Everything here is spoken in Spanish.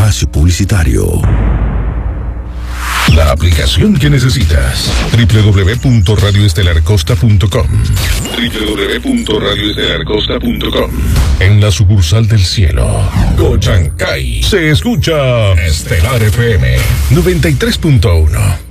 espacio publicitario. La aplicación que necesitas. www.radioestelarcosta.com. www.radioestelarcosta.com. En la sucursal del cielo, Cochancay, se escucha Estelar FM 93.1.